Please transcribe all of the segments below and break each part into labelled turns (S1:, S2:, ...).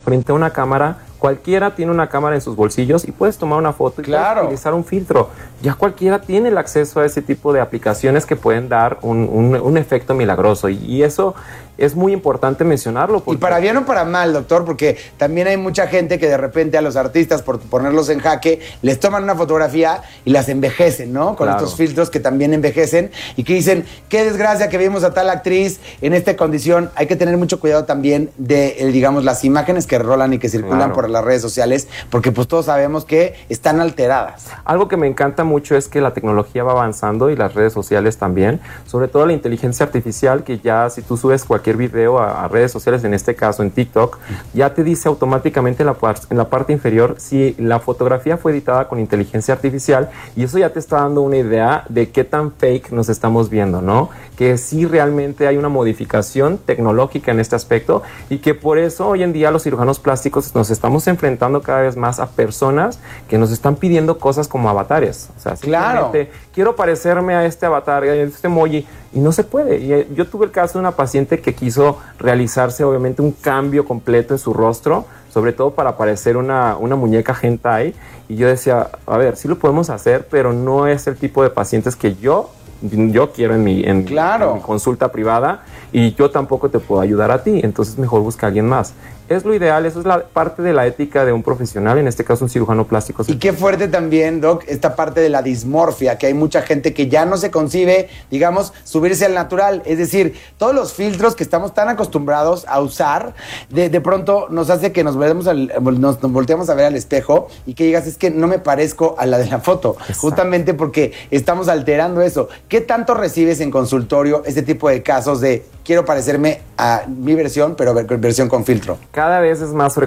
S1: frente a una cámara. Cualquiera tiene una cámara en sus bolsillos y puedes tomar una foto y puedes utilizar un filtro. Ya cualquiera tiene el acceso a ese tipo de aplicaciones que pueden dar un efecto milagroso. Y eso es muy importante mencionarlo.
S2: Y para bien o para mal, doctor, porque también hay mucha gente que de repente a los artistas, por ponerlos en jaque, les toman una fotografía y las envejecen, ¿no? Con estos filtros que también envejecen y que dicen, qué desgracia que vimos a tal actriz en esta condición. Hay que tener mucho cuidado también de, digamos, las imágenes que rolan y que circulan por las redes sociales, porque pues todos sabemos que están alteradas.
S1: Algo que me encanta mucho es que la tecnología va avanzando y las redes sociales también, sobre todo la inteligencia artificial, que ya si tú subes cualquier video a redes sociales, en este caso en TikTok, ya te dice automáticamente en la parte inferior si la fotografía fue editada con inteligencia artificial, y eso ya te está dando una idea de qué tan fake nos estamos viendo, ¿no? Que sí realmente hay una modificación tecnológica en este aspecto, y que por eso hoy en día los cirujanos plásticos nos estamos enfrentando cada vez más a personas que nos están pidiendo cosas como avatares. O sea, simplemente quiero parecerme a este avatar, a este emoji, y no se puede. Y yo tuve el caso de una paciente que quiso realizarse obviamente un cambio completo en su rostro, sobre todo para parecer una muñeca hentai, y yo decía, a ver, sí lo podemos hacer, pero no es el tipo de pacientes que yo quiero en mi consulta privada, y yo tampoco te puedo ayudar a ti, entonces mejor busca a alguien más. Es lo ideal, eso es la parte de la ética de un profesional, en este caso un cirujano plástico.
S2: Y qué fuerte también, Doc, esta parte de la dismorfia, que hay mucha gente que ya no se concibe, digamos, subirse al natural. Es decir, todos los filtros que estamos tan acostumbrados a usar, de pronto nos hace que nos volteamos a ver al espejo y que digas, es que no me parezco a la de la foto. Exacto. Justamente porque estamos alterando eso. ¿Qué tanto recibes en consultorio este tipo de casos de quiero parecerme a mi versión, pero versión con filtro?
S1: Cada vez es más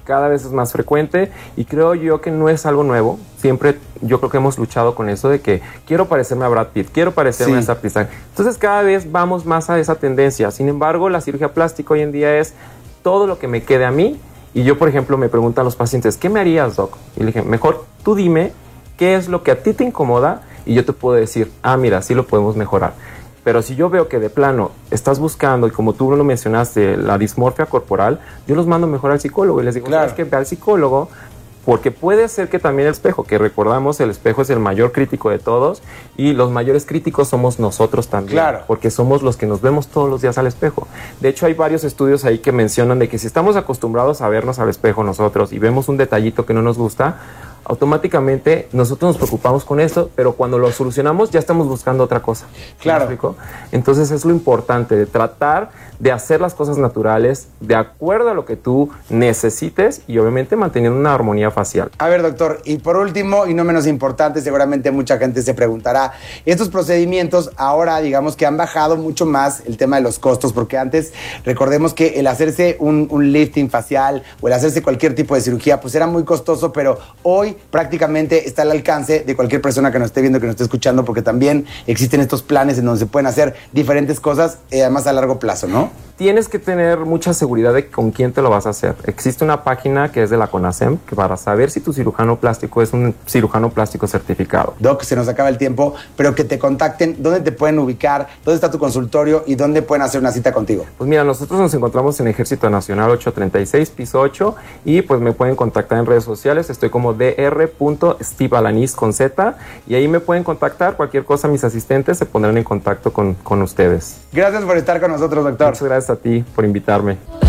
S1: frecuente, y creo yo que no es algo nuevo. Siempre yo creo que hemos luchado con eso de que quiero parecerme a Brad Pitt, quiero parecerme a esa artista. Entonces cada vez vamos más a esa tendencia. Sin embargo, la cirugía plástica hoy en día es todo lo que me quede a mí. Y yo, por ejemplo, me preguntan los pacientes, ¿qué me harías, doc? Y le dije, mejor tú dime qué es lo que a ti te incomoda y yo te puedo decir, mira, sí lo podemos mejorar. Pero si yo veo que de plano estás buscando, y como tú lo mencionaste, la dismorfia corporal, yo los mando mejor al psicólogo y les digo, ¿sabes qué? Ve al psicólogo, porque puede ser que también el espejo, que recordamos, el espejo es el mayor crítico de todos, y los mayores críticos somos nosotros también, porque somos los que nos vemos todos los días al espejo. De hecho, hay varios estudios ahí que mencionan de que si estamos acostumbrados a vernos al espejo nosotros y vemos un detallito que no nos gusta, automáticamente nosotros nos preocupamos con eso, pero cuando lo solucionamos ya estamos buscando otra cosa.
S2: Claro.
S1: ¿Me explico? Entonces es lo importante, de tratar de hacer las cosas naturales de acuerdo a lo que tú necesites, y obviamente manteniendo una armonía facial.
S2: A ver, doctor, y por último, y no menos importante, seguramente mucha gente se preguntará, estos procedimientos ahora, digamos que han bajado mucho más el tema de los costos, porque antes, recordemos que el hacerse un lifting facial o el hacerse cualquier tipo de cirugía, pues era muy costoso, pero hoy prácticamente está al alcance de cualquier persona que nos esté viendo, que nos esté escuchando, porque también existen estos planes en donde se pueden hacer diferentes cosas, además a largo plazo, ¿no?
S1: Tienes que tener mucha seguridad de con quién te lo vas a hacer. Existe una página que es de la CONASEM, que para saber si tu cirujano plástico es un cirujano plástico certificado.
S2: Doc, se nos acaba el tiempo, pero que te contacten, ¿dónde te pueden ubicar? ¿Dónde está tu consultorio? ¿Y dónde pueden hacer una cita contigo?
S1: Pues mira, nosotros nos encontramos en Ejército Nacional 836, piso 8, y pues me pueden contactar en redes sociales. Estoy como dr.stevealanis con Z, y ahí me pueden contactar. Cualquier cosa, mis asistentes se pondrán en contacto con ustedes.
S2: Gracias por estar con nosotros, doctor.
S1: Muchas gracias a ti por invitarme.